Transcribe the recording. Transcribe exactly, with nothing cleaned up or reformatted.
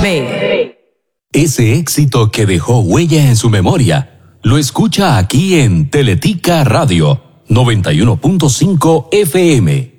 B. Ese éxito que dejó huella en su memoria, lo escucha aquí en Teletica Radio noventa y uno punto cinco F M.